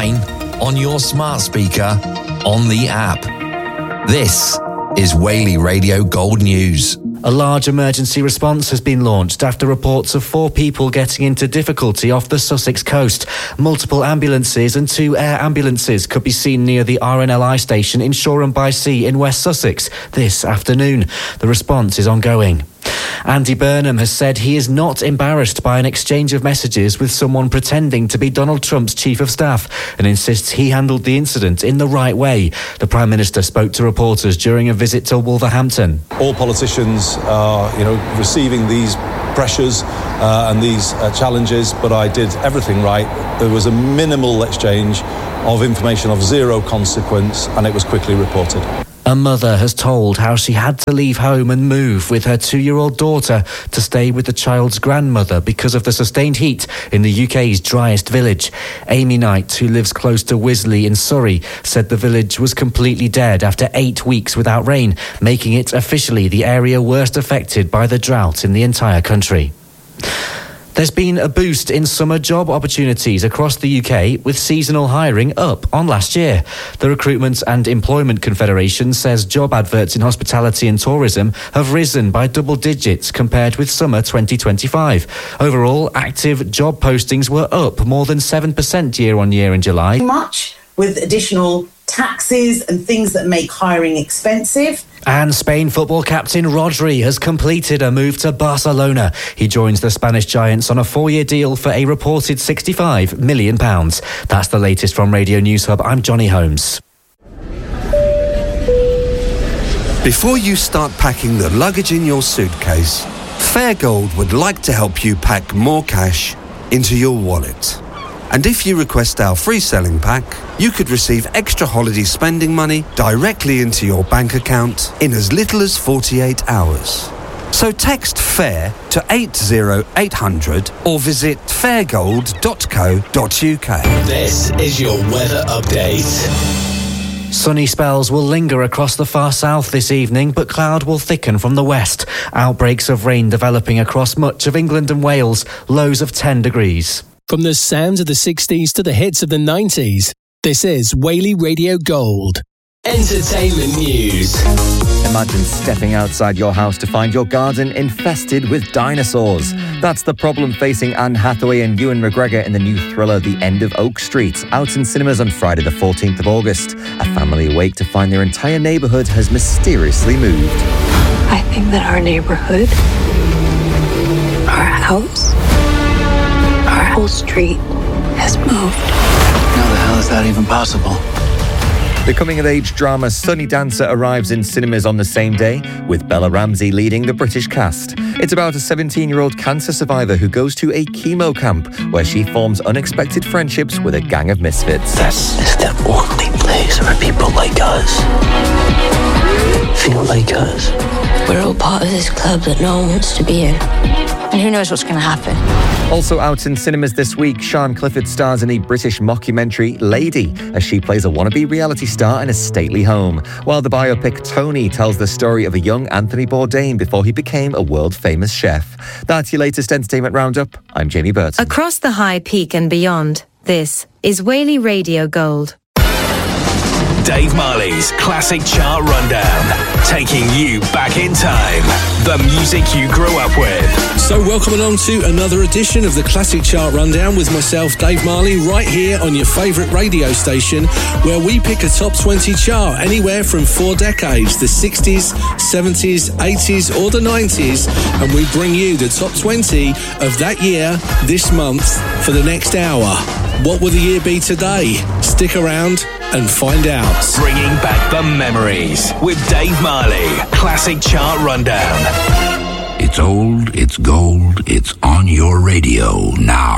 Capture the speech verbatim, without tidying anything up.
online, on your smart speaker, on the app. This is Whaley Radio Gold News. A large emergency response has been launched after reports of four people getting into difficulty off the Sussex coast. Multiple ambulances and two air ambulances could be seen near the R N L I station in Shoreham-by-Sea in West Sussex this afternoon. The response is ongoing. Andy Burnham has said he is not embarrassed by an exchange of messages with someone pretending to be Donald Trump's chief of staff and insists he handled the incident in the right way. The Prime Minister spoke to reporters during a visit to Wolverhampton. All politicians are, you know, receiving these pressures uh, and these uh, challenges, but I did everything right. There was a minimal exchange of information of zero consequence, and it was quickly reported. A mother has told how she had to leave home and move with her two-year-old daughter to stay with the child's grandmother because of the sustained heat in the U K's driest village. Amy Knight, who lives close to Wisley in Surrey, said the village was completely dead after eight weeks without rain, making it officially the area worst affected by the drought in the entire country. There's been a boost in summer job opportunities across the U K, with seasonal hiring up on last year. The Recruitment and Employment Confederation says job adverts in hospitality and tourism have risen by double digits compared with summer twenty twenty-five. Overall, active job postings were up more than seven percent year on year in July. Much with additional taxes and things that make hiring expensive. And Spain football captain Rodri has completed a move to Barcelona. He joins the Spanish Giants on a four-year deal for a reported sixty-five million pounds. That's the latest from Radio News Hub. I'm Johnny Holmes. Before you start packing the luggage in your suitcase, Fairgold would like to help you pack more cash into your wallet. And if you request our free selling pack, you could receive extra holiday spending money directly into your bank account in as little as forty-eight hours. So text FAIR to eight zero eight hundred or visit fairgold dot co dot uk. This is your weather update. Sunny spells will linger across the far south this evening, but cloud will thicken from the west. Outbreaks of rain developing across much of England and Wales, lows of ten degrees. From the sounds of the sixties to the hits of the nineties, this is Whaley Radio Gold. Entertainment news. Imagine stepping outside your house to find your garden infested with dinosaurs. That's the problem facing Anne Hathaway and Ewan McGregor in the new thriller The End of Oak Street, out in cinemas on Friday the fourteenth of August. A family awake to find their entire neighbourhood has mysteriously moved. I think that our neighbourhood, our house, our whole street has moved. How the hell is that even possible? The coming-of-age drama Sunny Dancer arrives in cinemas on the same day, with Bella Ramsey leading the British cast. It's about a seventeen-year-old cancer survivor who goes to a chemo camp where she forms unexpected friendships with a gang of misfits. This is the only place where people like us feel like us. We're all part of this club that no one wants to be in. And who knows what's going to happen. Also out in cinemas this week, Sian Clifford stars in a British mockumentary Lady, as she plays a wannabe reality star in a stately home, while the biopic Tony tells the story of a young Anthony Bourdain before he became a world-famous chef. That's your latest entertainment roundup. I'm Jamie Burton. Across the high peak and beyond, this is Whaley Radio Gold. Dave Marley's Classic Chart Rundown, taking you back in time. The music you grew up with. So welcome along to another edition of the Classic Chart Rundown with myself, Dave Marley, right here on your favourite radio station, where we pick a top twenty chart anywhere from four decades, the sixties, seventies, eighties or the nineties, and we bring you the top twenty of that year this month for the next hour. What will the year be today? Stick around and find out. Bringing back the memories with Dave Marley. Classic Chart Rundown. It's old, it's gold, it's on your radio now.